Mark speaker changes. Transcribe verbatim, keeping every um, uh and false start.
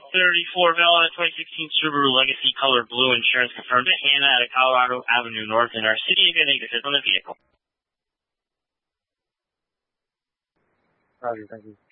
Speaker 1: thirty-four valid twenty sixteen Subaru Legacy color blue, insurance confirmed to Hannah at Colorado Avenue North in our city. If anything to on the vehicle.
Speaker 2: Roger, thank you.